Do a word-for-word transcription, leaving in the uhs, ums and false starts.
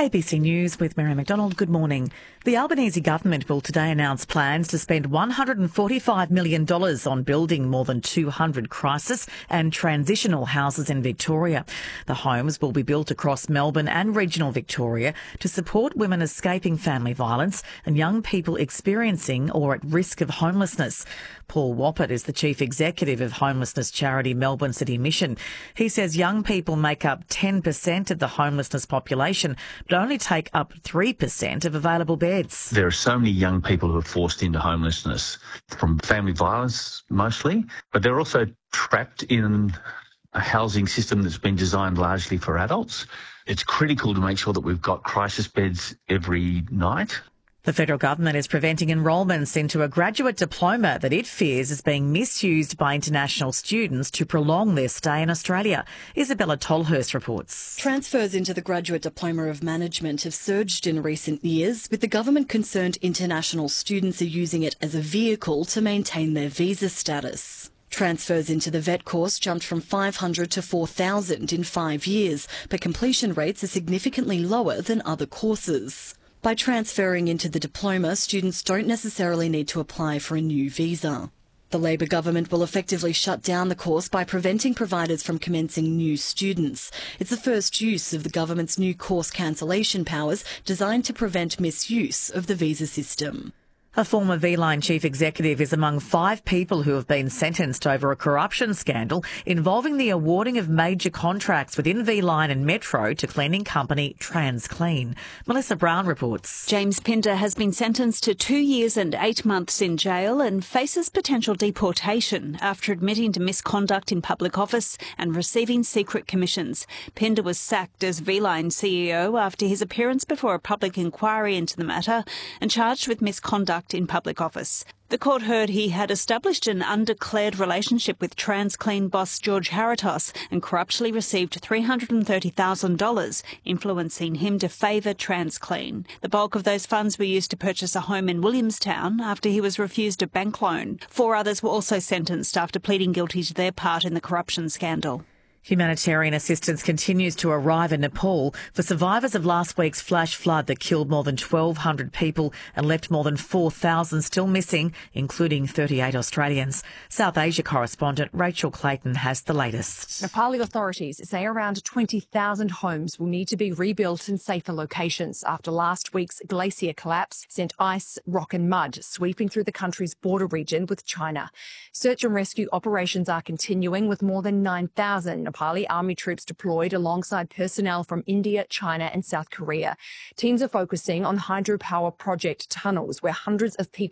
A B C News with Mary McDonald. Good morning. The Albanese government will today announce plans to spend one hundred forty-five million dollars on building more than two hundred crisis and transitional houses in Victoria. The homes will be built across Melbourne and regional Victoria to support women escaping family violence and young people experiencing or at risk of homelessness. Paul Wappert is the chief executive of homelessness charity Melbourne City Mission. He says young people make up ten percent of the homelessness population, but only take up three percent of available beds. There are so many young people who are forced into homelessness from family violence mostly, but they're also trapped in a housing system that's been designed largely for adults. It's critical to make sure that we've got crisis beds every night. The federal government is preventing enrolments into a graduate diploma that it fears is being misused by international students to prolong their stay in Australia. Isabella Tolhurst reports. Transfers into the graduate diploma of management have surged in recent years, with the government concerned international students are using it as a vehicle to maintain their visa status. Transfers into the vet course jumped from five hundred to four thousand in five years, but completion rates are significantly lower than other courses. By transferring into the diploma, students don't necessarily need to apply for a new visa. The Labor government will effectively shut down the course by preventing providers from commencing new students. It's the first use of the government's new course cancellation powers designed to prevent misuse of the visa system. A former V-Line chief executive is among five people who have been sentenced over a corruption scandal involving the awarding of major contracts within V-Line and Metro to cleaning company TransClean. Melissa Brown reports. James Pinder has been sentenced to two years and eight months in jail and faces potential deportation after admitting to misconduct in public office and receiving secret commissions. Pinder was sacked as V-Line C E O after his appearance before a public inquiry into the matter and charged with misconduct in public office. The court heard he had established an undeclared relationship with TransClean boss George Haratos and corruptly received three hundred thirty thousand dollars, influencing him to favour TransClean. The bulk of those funds were used to purchase a home in Williamstown after he was refused a bank loan. Four others were also sentenced after pleading guilty to their part in the corruption scandal. Humanitarian assistance continues to arrive in Nepal for survivors of last week's flash flood that killed more than twelve hundred people and left more than four thousand still missing, including thirty-eight Australians. South Asia correspondent Rachel Clayton has the latest. Nepali authorities say around twenty thousand homes will need to be rebuilt in safer locations after last week's glacier collapse sent ice, rock and mud sweeping through the country's border region with China. Search and rescue operations are continuing with more than nine thousand Nepali army troops deployed alongside personnel from India, China and South Korea. Teams are focusing on hydropower project tunnels where hundreds of people